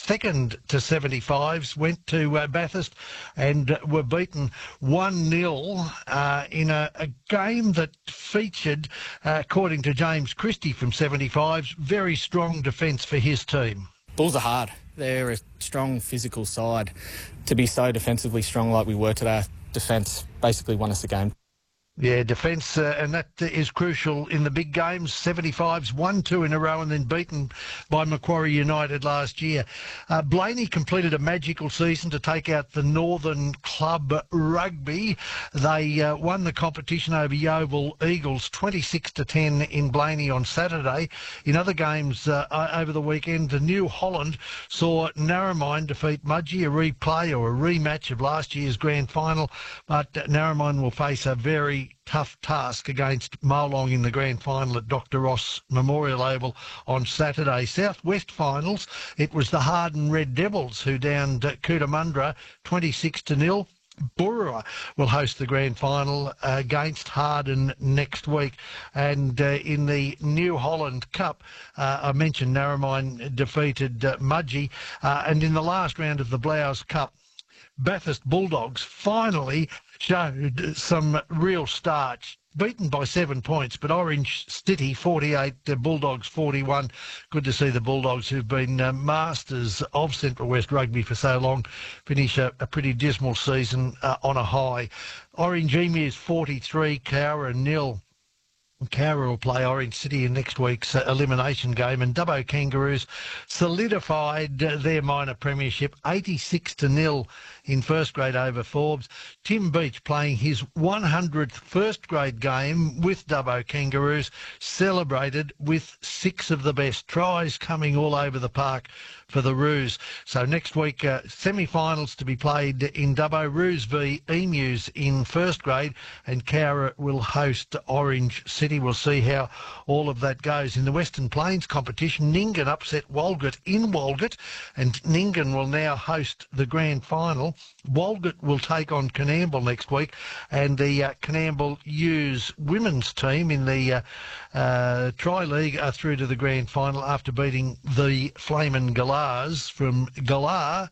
second to 75s, went to Bathurst and were beaten 1-0 in a game that featured, according to James Christie from 75s, very strong defence for his team. Bulls are hard. They're a strong physical side. To be so defensively strong like we were today, defence basically won us the game. Yeah, defence, and that is crucial in the big games. 75s, 1-2 in a row and then beaten by Macquarie United last year. Blaney completed a magical season to take out the Northern Club Rugby. They won the competition over Yeovil Eagles 26-10 in Blaney on Saturday. In other games over the weekend, the New Holland saw Narromine defeat Mudgee, a replay or a rematch of last year's grand final, but Narromine will face a very tough task against Molong in the grand final at Dr. Ross Memorial Oval on Saturday. Southwest finals, it was the Harden Red Devils who downed Cootamundra 26-0. Burra will host the grand final against Harden next week. And in the New Holland Cup, I mentioned Narromine defeated Mudgee. And in the last round of the Blouse Cup, Bathurst Bulldogs finally showed some real starch. Beaten by 7 points, but Orange City 48, Bulldogs 41. Good to see the Bulldogs, who've been masters of Central West Rugby for so long, finish a pretty dismal season on a high. Orange Emus 43, Cowra 0. Cowra will play Orange City in next week's elimination game, and Dubbo Kangaroos solidified their minor premiership 86-0 in first grade over Forbes. Tim Beach playing his 100th first grade game with Dubbo Kangaroos, celebrated with 6 of the best tries coming all over the park for the Roos. So next week, semi-finals to be played in Dubbo. Roos v Emus in first grade, and Cowra will host Orange City. We'll see how all of that goes. In the Western Plains competition, Nyngan upset Walgett in Walgett, and Nyngan will now host the grand final. Walgett will take on Coonamble next week, and the Coonamble U's women's team in the Tri-League are through to the grand final after beating the Flamin' Galahs from Galah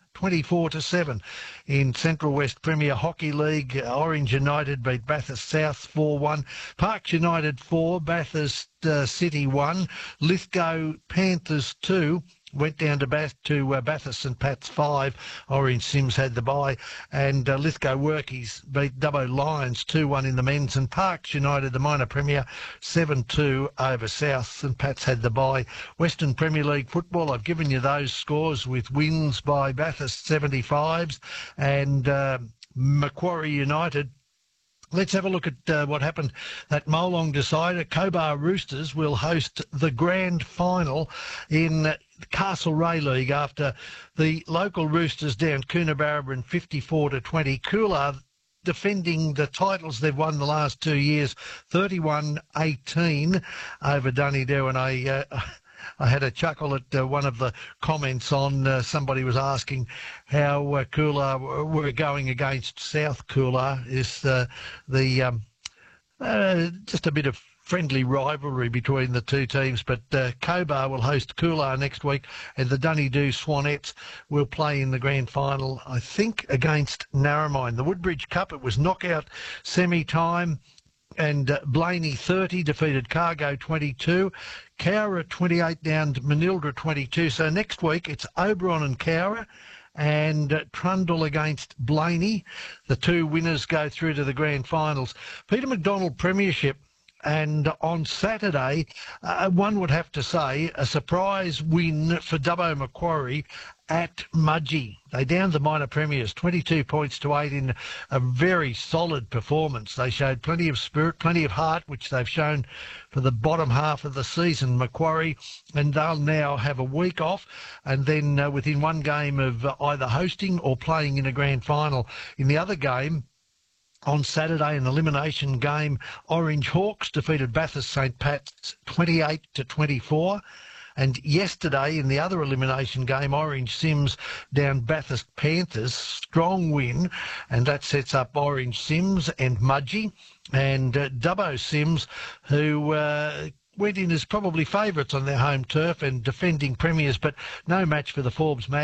24-7. In Central West Premier Hockey League, Orange United beat Bathurst South 4-1. Parks United 4, Bathurst City 1. Lithgow Panthers 2. Went down to Bathurst St Pat's 5. Orange Sims had the bye. And Lithgow Workies beat Dubbo Lions 2-1 in the men's. And Parks United, the minor premier, 7-2 over South. St Pat's had the bye. Western Premier League football, I've given you those scores with wins by Bathurst 75s and Macquarie United. Let's have a look at what happened at Molong decider. Cobar Roosters will host the grand final in Castlereagh League after the local Roosters down Coonabarabran 54-20. Coolar defending the titles they've won the last 2 years, 31-18 over Dunedoo, and I had a chuckle at one of the comments on somebody was asking how Coolar were going against South Coolar. Is just a bit of friendly rivalry between the two teams, but Cobar will host Coolar next week, and the Dunedoo Swanettes will play in the grand final, I think, against Narromine. The Woodbridge Cup, it was knockout semi-time, and Blaney 30 defeated Cargo 22. Cowra 28 down to Manildra 22. So next week it's Oberon and Cowra, and Trundle against Blaney. The two winners go through to the grand finals. Peter McDonald Premiership. And on Saturday, one would have to say, a surprise win for Dubbo Macquarie at Mudgee. They downed the minor premiers 22 points to 8 in a very solid performance. They showed plenty of spirit, plenty of heart, which they've shown for the bottom half of the season, Macquarie, and they'll now have a week off, and then within one game of either hosting or playing in a grand final. In the other game, on Saturday, an elimination game, Orange Hawks defeated Bathurst St Pat's 28-24. And yesterday, in the other elimination game, Orange Sims down Bathurst Panthers. Strong win, and that sets up Orange Sims and Mudgee. And Dubbo Sims, who went in as probably favourites on their home turf and defending premiers, but no match for the Forbes Mag.